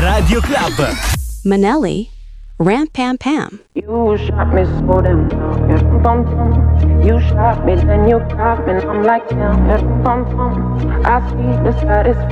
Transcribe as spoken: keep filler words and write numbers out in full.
Radio Club. Manelli, Ram Pam Pam. You shot me so damn down, yeah, bum bum. You shot me, then you got me, and I'm like, damn, yeah, bum bum. I see the satisfaction.